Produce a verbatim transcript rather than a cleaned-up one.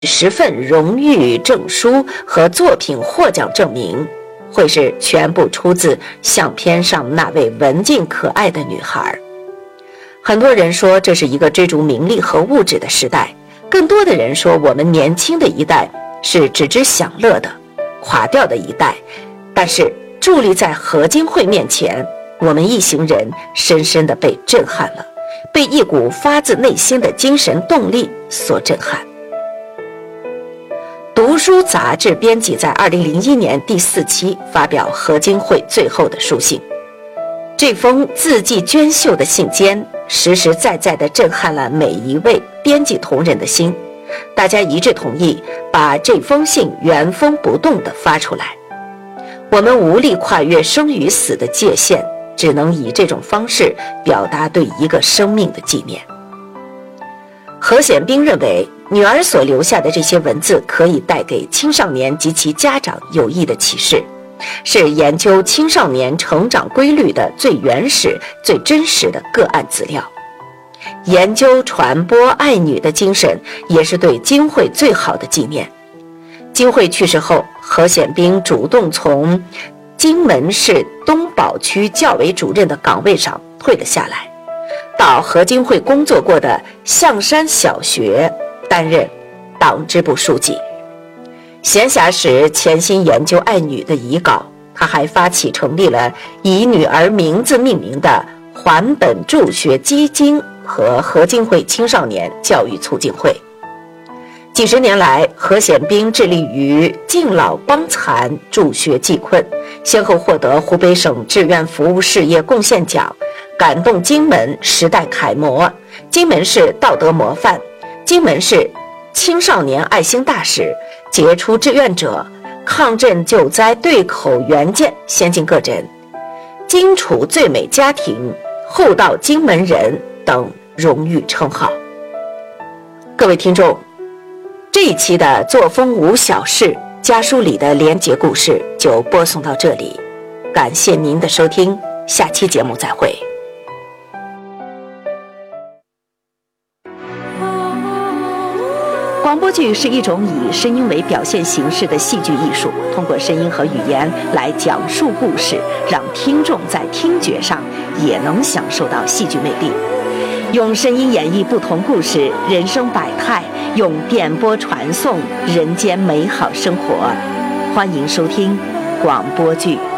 十份荣誉证书和作品获奖证明，会是全部出自相片上那位文静可爱的女孩。很多人说这是一个追逐名利和物质的时代，更多的人说我们年轻的一代是只知享乐的垮掉的一代。但是伫立在何金惠面前，我们一行人深深地被震撼了，被一股发自内心的精神动力所震撼。读书杂志编辑在二零零一年第四期发表何金惠最后的书信，这封字迹娟秀的信笺实实在在地震撼了每一位编辑同仁的心，大家一致同意把这封信原封不动地发出来。我们无力跨越生与死的界限，只能以这种方式表达对一个生命的纪念。何显彬认为，女儿所留下的这些文字可以带给青少年及其家长有益的启示，是研究青少年成长规律的最原始、最真实的个案资料。研究传播爱女的精神，也是对金惠最好的纪念。金惠去世后，何显彬主动从金门市东宝区教委主任的岗位上退了下来，到何金惠工作过的象山小学担任党支部书记。闲暇时潜心研究爱女的遗稿，他还发起成立了以女儿名字命名的还本助学基金和何金惠青少年教育促进会。几十年来，何显彬致力于敬老帮残、助学济困，先后获得湖北省志愿服务事业贡献奖、感动金门时代楷模、金门市道德模范、金门市青少年爱心大使、杰出志愿者、抗震救灾对口援建先进个人、荆楚最美家庭、厚道金门人等荣誉称号。各位听众，这一期的作风无小事家书里的连结故事就播送到这里，感谢您的收听，下期节目再会。广播剧是一种以声音为表现形式的戏剧艺术，通过声音和语言来讲述故事，让听众在听觉上也能享受到戏剧魅力。用声音演绎不同故事，人生百态，用电波传送人间美好生活。欢迎收听广播剧。